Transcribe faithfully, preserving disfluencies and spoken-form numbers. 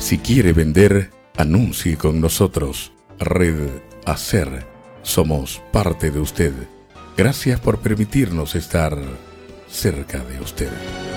Si quiere vender, anuncie con nosotros. Red Hacer. Somos parte de usted. Gracias por permitirnos estar cerca de usted.